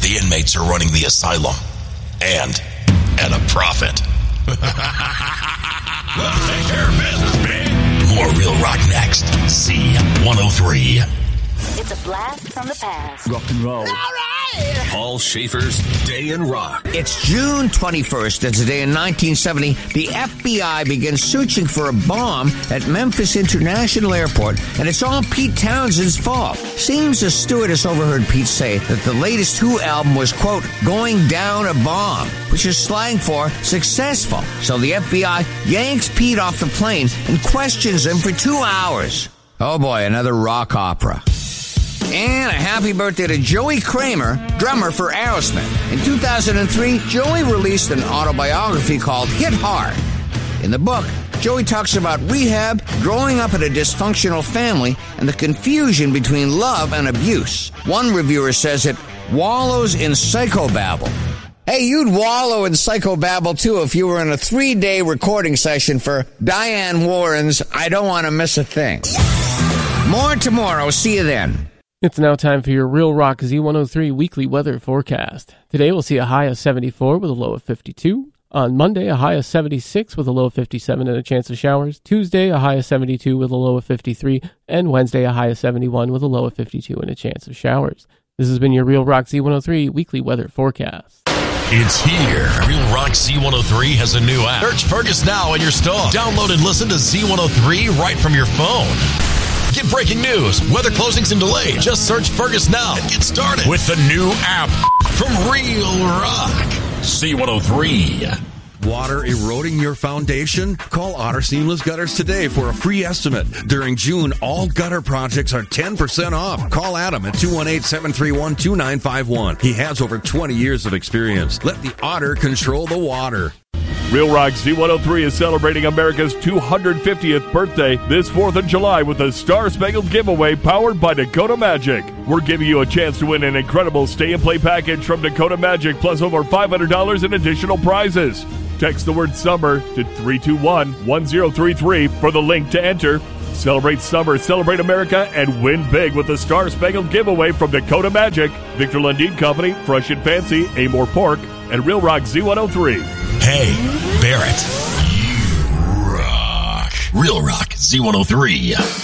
The inmates are running the asylum. And at a profit. We'll take care of business, man. More Real Rock next. C103. It's a blast from the past. Rock and roll. All right. Paul Schaefer's Day in Rock. It's June 21st, and today in 1970, the FBI begins searching for a bomb at Memphis International Airport, and it's all Pete Townshend's fault. Seems the stewardess overheard Pete say that the latest Who album was, quote, going down a bomb, which is slang for successful. So the FBI yanks Pete off the plane and questions him for 2 hours. Oh boy, another rock opera. And a happy birthday to Joey Kramer, drummer for Aerosmith. In 2003, Joey released an autobiography called Hit Hard. In the book, Joey talks about rehab, growing up in a dysfunctional family, and the confusion between love and abuse. One reviewer says it wallows in psychobabble. Hey, you'd wallow in psychobabble too if you were in a 3-day recording session for Diane Warren's I Don't Want to Miss a Thing. More tomorrow. See you then. It's now time for your Real Rock Z103 weekly weather forecast. Today we'll see a high of 74 with a low of 52. On Monday, a high of 76 with a low of 57 and a chance of showers. Tuesday, a high of 72 with a low of 53. And Wednesday, a high of 71 with a low of 52 and a chance of showers. This has been your Real Rock Z103 weekly weather forecast. It's here. Real Rock Z103 has a new app. Search Fergus now in your store. Download and listen to Z103 right from your phone. Get breaking news, weather closings and delays. Just search Fergus now and get started with the new app from Real Rock C103. Water eroding your foundation? Call Otter Seamless Gutters today for a free estimate. During June, all gutter projects are 10% off. Call Adam at 218-731-2951. He has over 20 years of experience. Let the Otter control the water. Real Rock Z103 is celebrating America's 250th birthday this 4th of July with a Star Spangled giveaway powered by Dakota Magic. We're giving you a chance to win an incredible stay-and-play package from Dakota Magic plus over $500 in additional prizes. Text the word SUMMER to 321-1033 for the link to enter. Celebrate summer, celebrate America, and win big with the Star Spangled giveaway from Dakota Magic, Victor Lundin Company, Fresh and Fancy, Amore Pork, and Real Rock Z103. Hey, Barrett, you rock. Real Rock Z103.